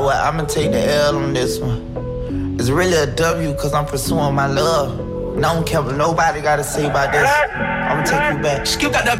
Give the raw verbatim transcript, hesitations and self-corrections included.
what? I'ma take the L on this one. It's really a W cause I'm pursuing my love. And I don't care what nobody gotta say about this. I'ma take you back. Skip got that